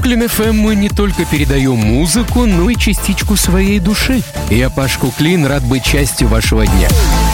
Бруклин ФМ мы не только передаем музыку, но и частичку своей души. Я, Паш Куклин, рад быть частью вашего дня.